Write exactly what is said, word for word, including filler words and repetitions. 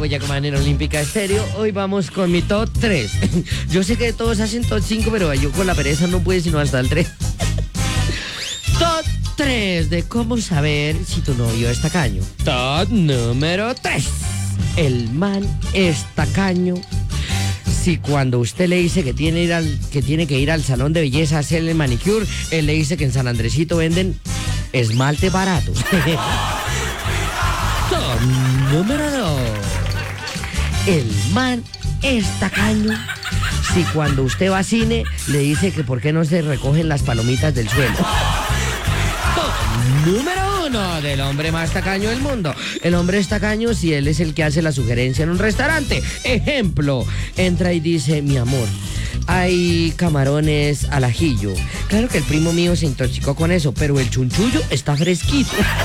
soy Yacomanero Olímpica Estéreo. Hoy vamos con mi top tres. Yo sé que todos hacen top cinco, pero yo con la pereza no puedo sino hasta el tres. Top tres de cómo saber si tu novio es tacaño. Top número tres. El man es tacaño si cuando usted le dice que tiene, ir al, que tiene que ir al salón de belleza a hacerle manicure, él le dice que en San Andresito venden esmalte barato. Top número dos. El man es tacaño si cuando usted va a cine le dice que por qué no se recogen las palomitas del suelo. Top número uno del hombre más tacaño del mundo. El hombre es tacaño si él es el que hace la sugerencia en un restaurante. Ejemplo, entra y dice: mi amor, hay camarones al ajillo. Claro que el primo mío se intoxicó con eso, pero el chunchullo está fresquito.